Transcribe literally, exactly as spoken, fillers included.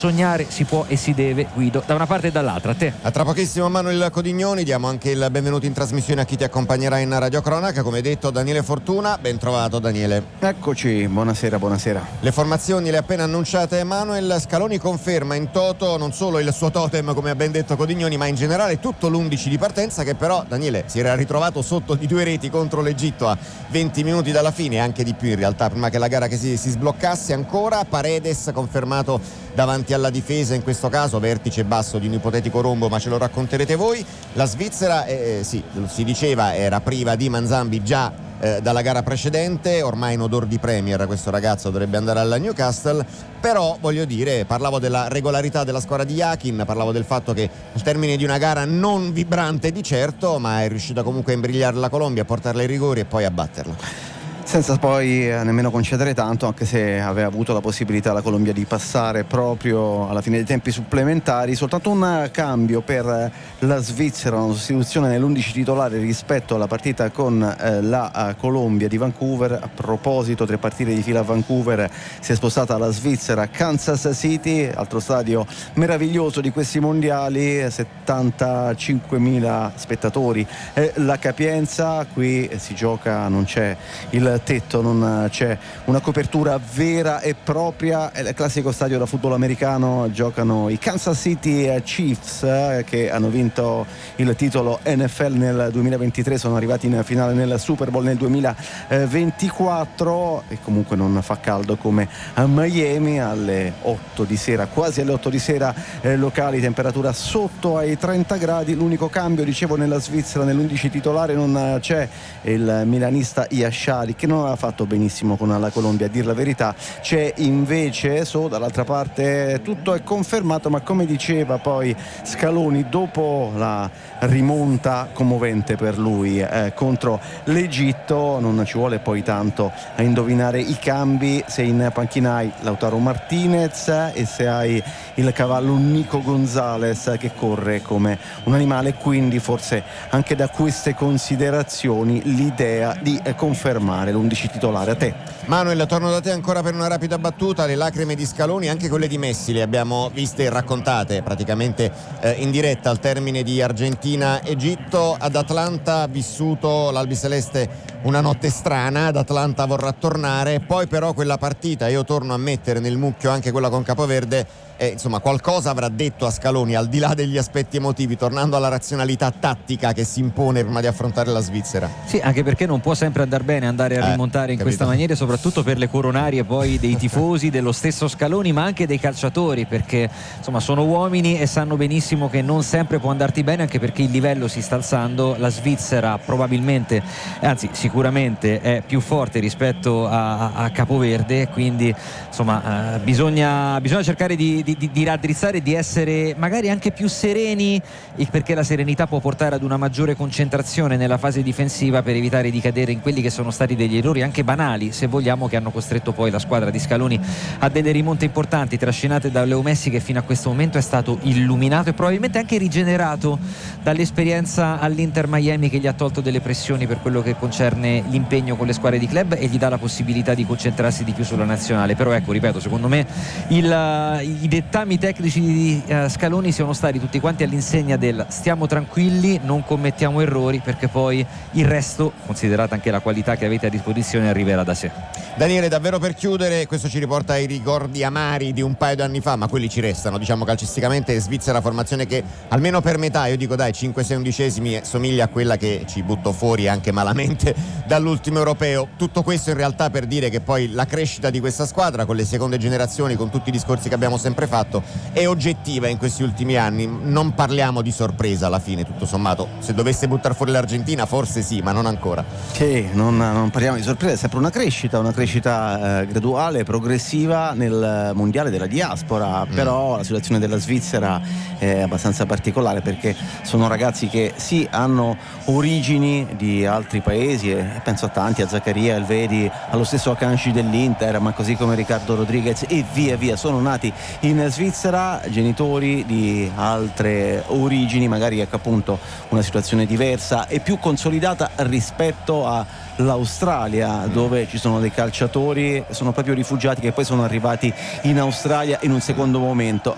Sognare si può e si deve, Guido, da una parte e dall'altra. A te. A tra pochissimo Manuel Codignoni, diamo anche il benvenuto in trasmissione a chi ti accompagnerà in radiocronaca, come detto Daniele Fortuna. Ben trovato Daniele. Eccoci, buonasera, buonasera. Le formazioni le ha appena annunciate Emanuel. Scaloni conferma in toto non solo il suo totem, come ha ben detto Codignoni, ma in generale tutto l'undici di partenza, che però Daniele si era ritrovato sotto di due reti contro l'Egitto a venti minuti dalla fine, anche di più in realtà, prima che la gara che si, si sbloccasse ancora. Paredes confermato davanti alla difesa, in questo caso vertice basso di un ipotetico rombo, ma ce lo racconterete voi. La Svizzera, eh, sì, si diceva, era priva di Manzambi già eh, dalla gara precedente, ormai in odor di Premier questo ragazzo dovrebbe andare alla Newcastle, però voglio dire, parlavo della regolarità della squadra di Yakin, parlavo del fatto che al termine di una gara non vibrante di certo, ma è riuscita comunque a imbrigliare la Colombia, a portarla ai rigori e poi a batterla. Senza poi nemmeno concedere tanto, anche se aveva avuto la possibilità la Colombia di passare proprio alla fine dei tempi supplementari. Soltanto un cambio per la Svizzera, una sostituzione nell'undici titolare rispetto alla partita con eh, la Colombia di Vancouver. A proposito, tre partite di fila a Vancouver, si è spostata la Svizzera a Kansas City, altro stadio meraviglioso di questi mondiali, settantacinquemila spettatori eh, la capienza. Qui si gioca, non c'è il tetto, non c'è una copertura vera e propria, è il classico stadio da football americano. Giocano i Kansas City Chiefs eh, che hanno vinto il titolo N F L nel duemilaventitré, sono arrivati in finale nel Super Bowl nel duemilaventiquattro e comunque non fa caldo come a Miami. Alle otto di sera, quasi alle otto di sera eh, locali, temperatura sotto ai trenta gradi. L'unico cambio, dicevo, nella Svizzera nell'undici titolare non c'è il milanista Yashari, che non ha fatto benissimo con la Colombia, a dir la verità. C'è invece So, dall'altra parte tutto è confermato, ma come diceva poi Scaloni dopo la rimonta commovente per lui eh, contro l'Egitto, non ci vuole poi tanto a indovinare i cambi. Se in panchina hai Lautaro Martinez e se hai il cavallo Nico Gonzalez che corre come un animale, quindi forse anche da queste considerazioni l'idea di eh, confermare l'undici titolare. A te Manuel, torno da te ancora per una rapida battuta. Le lacrime di Scaloni, anche quelle di Messi, le abbiamo viste e raccontate praticamente eh, in diretta al termine di Argentina-Egitto. Ad Atlanta ha vissuto l'albiceleste una notte strana, ad Atlanta vorrà tornare, poi però quella partita, io torno a mettere nel mucchio anche quella con Capoverde, eh, insomma qualcosa avrà detto a Scaloni, al di là degli aspetti emotivi, tornando alla razionalità tattica che si impone prima di affrontare la Svizzera. Sì, anche perché non può sempre andare bene andare a rimontare eh, in capito. questa maniera, soprattutto per le coronarie poi dei tifosi, dello stesso Scaloni, ma anche dei calciatori, perché insomma sono uomini e sanno benissimo che non sempre può andarti bene, anche perché il livello si sta alzando. La Svizzera probabilmente, anzi sicuramente è più forte rispetto a, a Capoverde, quindi insomma eh, bisogna, bisogna cercare di, di, di raddrizzare, di essere magari anche più sereni, perché la serenità può portare ad una maggiore concentrazione nella fase difensiva per evitare di cadere in quelli che sono stati degli errori anche banali, se vogliamo, che hanno costretto poi la squadra di Scaloni a delle rimonte importanti trascinate da Leo Messi, che fino a questo momento è stato illuminato e probabilmente anche rigenerato dall'esperienza all'Inter Miami, che gli ha tolto delle pressioni per quello che concerne l'impegno con le squadre di club e gli dà la possibilità di concentrarsi di più sulla nazionale. Però ecco, ripeto, secondo me il, i dettami tecnici di uh, Scaloni siano stati tutti quanti all'insegna del stiamo tranquilli, non commettiamo errori, perché poi il resto, considerata anche la qualità che avete a disposizione, arriverà da sé. Daniele, davvero per chiudere, questo ci riporta ai ricordi amari di un paio di anni fa, ma quelli ci restano, diciamo, calcisticamente. Svizzera, formazione che almeno per metà, io dico dai cinque sei undicesimi, somiglia a quella che ci buttò fuori anche malamente dall'ultimo europeo. Tutto questo in realtà per dire che poi la crescita di questa squadra con le seconde generazioni, con tutti i discorsi che abbiamo sempre fatto, è oggettiva in questi ultimi anni. Non parliamo di sorpresa alla fine, tutto sommato. Se dovesse buttare fuori l'Argentina forse sì, ma non ancora. Sì, non, non parliamo di sorpresa, è sempre una crescita, una crescita eh, graduale, progressiva nel mondiale della diaspora, mm. però la situazione della Svizzera è abbastanza particolare, perché sono ragazzi che sì, hanno origini di altri paesi, e penso a tanti, a Zaccaria, Elvedi, allo stesso Akanji dell'Inter, ma così come Riccardo Rodriguez e via via, sono nati in Svizzera, genitori di altre origini, magari ecco appunto una situazione diversa e più consolidata rispetto a l'Australia, dove ci sono dei calciatori, sono proprio rifugiati che poi sono arrivati in Australia in un secondo momento.